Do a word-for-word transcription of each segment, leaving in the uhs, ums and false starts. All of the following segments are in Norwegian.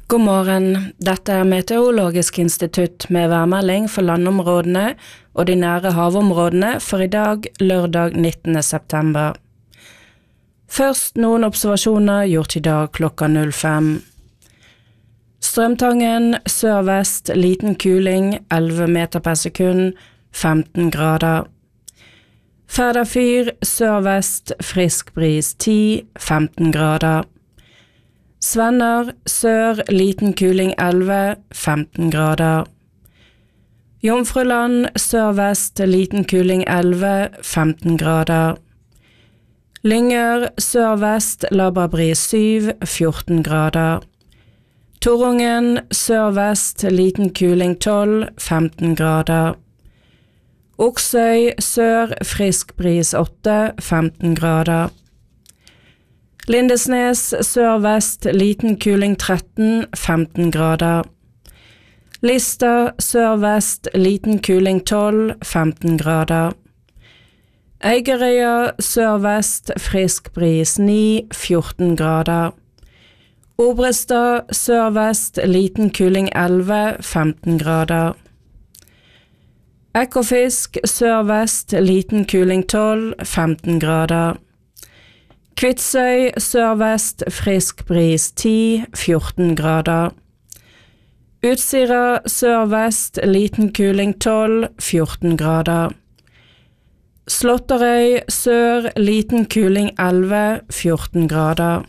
God morgen, dette er Meteorologisk institutt med værmelding for landområdene og de nære havområdene for i dag, lørdag nittende september. Først noen observasjoner gjort i dag klokka null fem. Strømtangen, sør-vest, liten kuling, elleve meter per sekund, femten grader. Færderfyr, sør-vest, frisk bris, ti, femten grader. Svenner, sør, liten kuling, elleve, femten grader. Jomfruland, sør-vest, liten kuling, elleve, femten grader. Lyngør, sør-vest, labberbris, syv, fjorten grader. Torungen, sør-vest, liten kuling, tolv, femten grader. Oksøy, sør, frisk bris, åtte, femten grader. Lindesnes, sør-vest, liten kuling, tretten, femten grader. Lista, sør-vest, liten kuling, tolv, femten grader. Eigerøya, sør-vest, frisk bris, ni, fjorten grader. Obrestad, sør-vest, liten kuling, elleve, femten grader. Ekofisk, sør-vest, liten kuling, tolv, femten grader. Kvitsøy, sør-vest, frisk bris, ti, fjorten grader. Utsira, sør-vest, liten kuling, tolv, fjorten grader. Slåtterøy, sør, liten kuling, elleve, fjorten grader.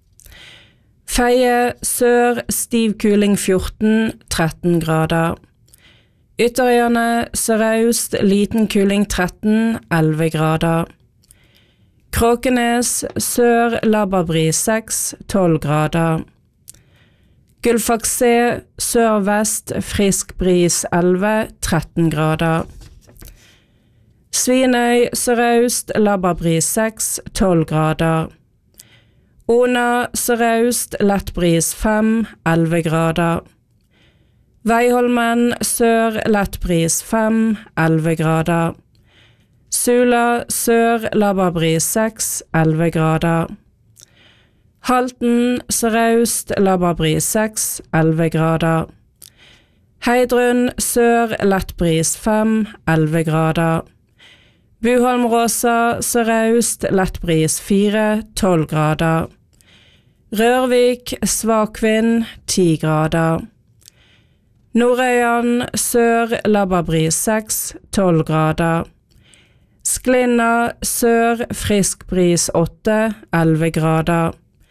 Feie, sør, stiv kuling, fjorten, tretten grader. Ytterøyene, sørøst, liten kuling, tretten, elleve grader. Kråkenes, sør, labberbris, seks, tolv grader. Gullfaks-C, sør-vest, frisk bris, elleve, tretten grader. Svinøy, sørøst, labberbris, seks, tolv grader. Ona, sørøst, lettbris, fem, elleve grader. Veiholmen, sør, lettbris, fem, elleve grader. Sula, sør, labberbris, seks, elleve grader. Halten, sørøst, labberbris, seks, elleve grader. Heidrun, sør, lettbris, fem, elleve grader. Buholmråsa, sørøst, lettbris, fire, tolv grader. Rørvik, svak vind, ti grader. Nordøyan, sør, labberbris, seks, tolv grader. Sklinna, sør, frisk bris, åtte, elleve grader.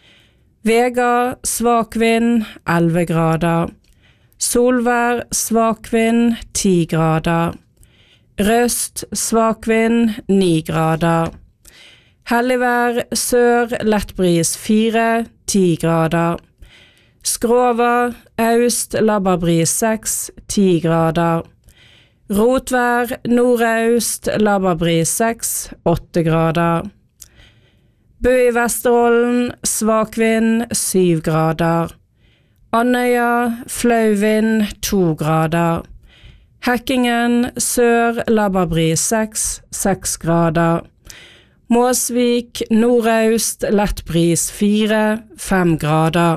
Vega, svak vind, elleve grader. Solvær, svak vind, ti grader. Røst, svak vind, ni grader. Helligvær, sør, lettbris, fire, ti grader. Skrova, øst, labberbris, seks, ti grader. Rotvær, nordøst, labberbris, seks, åtte grader. Bø i Vesterålen, svak vind, syv grader. Andøya, flau vind, to grader. Hekkingen, sør, labberbris, seks, seks grader. Måsvik, nordøst, lettbris, fire, fem grader.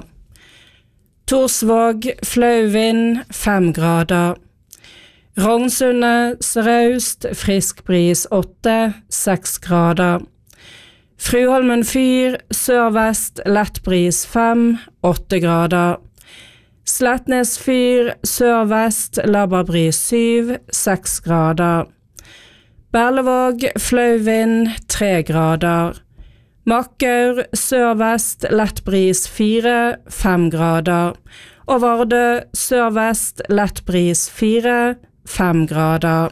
Torsvåg, flau vind, fem grader. Rognsundet, sørøst, frisk bris, åtte, seks grader. Fruholmen fyr, sør-vest, lettbris, fem, åtte grader. Slettnes fyr, sør-vest, labberbris, syv, seks grader. Berlevåg, flau vind, tre grader. Makkaur, sør-vest, lettbris, fire, fem grader. Og Vardø, sør-vest, lettbris, fire, fem grader.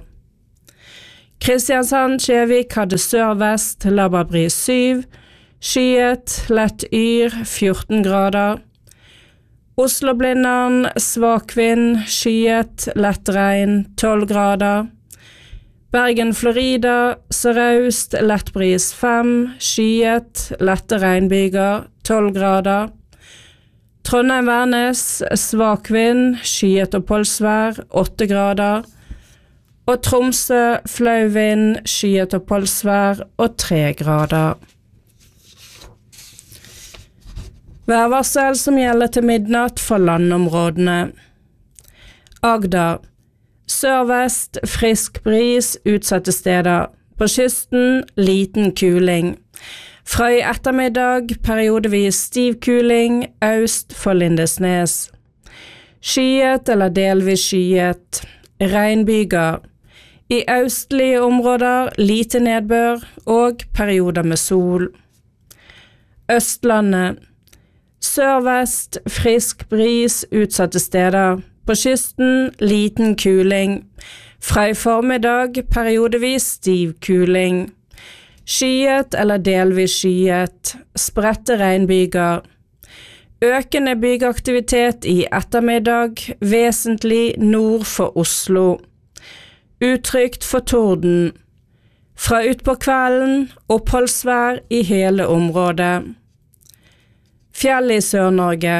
Kristiansand-Kjevik hadde sør-vest, labberbris, syv, skyet, lett yr, fjorten grader. Oslo-Blindern, svak vind, skyet, lett regn, tolv grader. Bergen-Florida, sørøst, lettbris, fem, skyet, lette regnbyger, tolv grader. Trondheim-Værnes, svak vind, skyet og polsvær, åtte grader. Og Tromsø, flau vind, skyet og polsvær og tre grader. Værvarsel som gjelder til midnatt for landområdene. Agder. Sørvest, frisk bris, utsatte steder. På kysten, liten kuling. Fra i ettermiddag, periodevis stiv kuling, øst for Lindesnes. Skyet eller delvis skyet. Regnbyger. I østlige områder, lite nedbør og perioder med sol. Østlandet. Sørvest, frisk bris, utsatte steder. På kysten, liten kuling. Fra i formiddag, periodevis stiv kuling. Skyet eller delvis skyet. Spredte regnbyger. Økende bygeaktivitet i ettermiddag, vesentlig nord for Oslo. Utrygt for torden. Fra utpå kvelden, oppholdsvær i hele området. Fjell i Sør-Norge.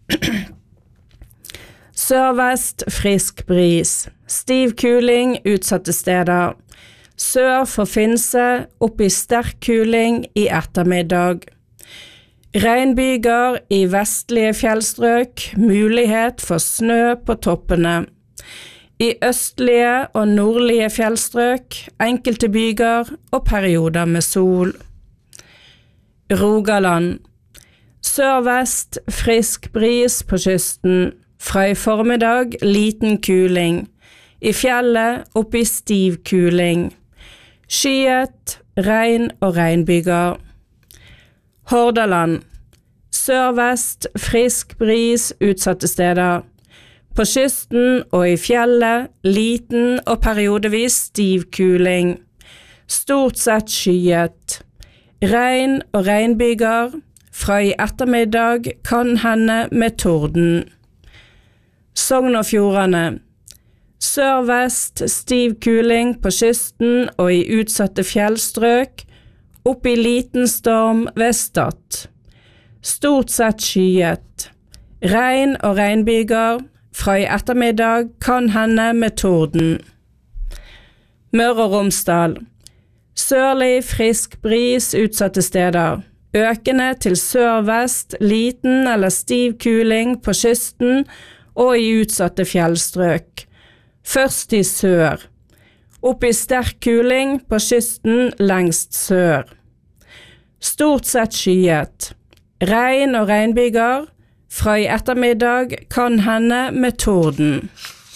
Sørvest, frisk bris. Stiv kuling, utsatte steder. Sør for Finse, opp i sterk kuling i ettermiddag. Regnbyger i vestlige fjellstrøk, mulighet for snø på toppene. I østlige og nordlige fjellstrøk, enkelte byger og perioder med sol. Rogaland. Sørvest, frisk bris på kysten. Fra i formiddag, liten kuling. I fjellet, opp i stiv kuling. Skyet, regn og regnbyger. Hordaland. Sørvest, frisk bris, utsatte steder. På kysten og i fjellet, liten og periodevis stiv kuling. Stort sett skyet. Regn og regnbyger. Fra i ettermiddag kan hende med torden. Sogn og Fjordane. Sørvest, stiv kuling på kysten og i utsatte fjellstrøk, opp i liten storm ved Stad. Stort sett skyet. Regn og regnbyger. Fra i ettermiddag kan hende med torden. Møre og Romsdal. Sørlig, frisk bris, utsatte steder. Økende til sørvest, liten eller stiv kuling på kysten og i utsatte fjellstrøk. Først i sør. Opp i sterk kuling på kysten lengst sør. Stort sett skyet. Regn og regnbyger. Fra i ettermiddag kan hende med torden.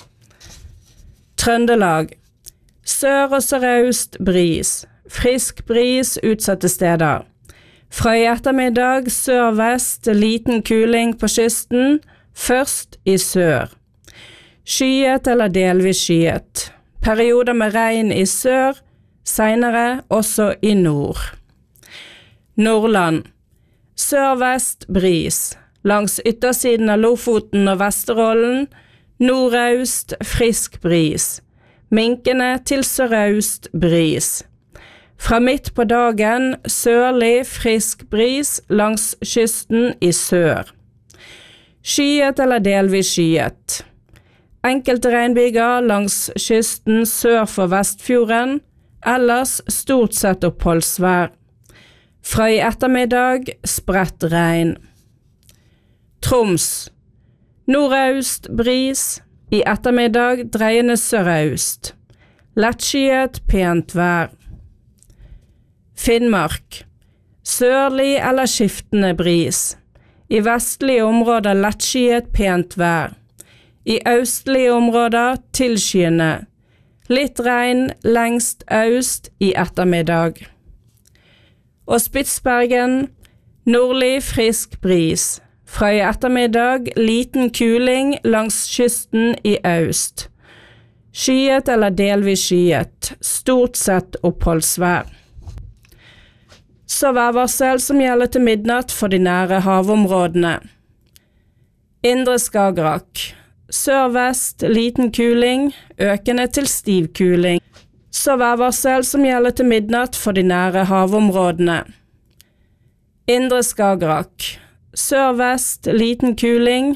Trøndelag. Sør og sørøst bris. Frisk bris, utsatte steder. Fra i ettermiddag sørvest, liten kuling på kysten, først i sør. Skyet eller delvis skyet. Perioder med regn i sør, senere også i nord. Nordland. Sørvest bris. Langs yttersiden av Lofoten og Vesterålen, nordøst frisk bris. Minkende til sørøst bris. Fra midt på dagen sørlig frisk bris langs kysten i sør. Skyet eller delvis skyet. Enkelte regnbyger langs kysten sør for Vestfjorden, ellers stort sett oppholdsvær. Fra i ettermiddag spredt regn. Troms. Nordøst bris, i ettermiddag dreiende sørøst. Lettskyet, pent vær. Finnmark. Sørlig eller skiftende bris. I vestlige områder lettskyet, pent vær. I østlige områder tilskyende. Litt regn lengst øst i ettermiddag. Og Spitsbergen. Nordlig frisk bris. Fra i ettermiddag liten kuling langs kysten i øst. Skyet eller delvis skyet. Stort sett oppholdsvær. Så værvarsel som gjelder til midnatt for de nære havområdene. Indre Skagerrak. Sørvest, liten kuling, økende til stiv kuling. Så værvarsel som gjelder til midnatt for de nære havområdene. Indre Skagerrak. Sørvest, liten kuling,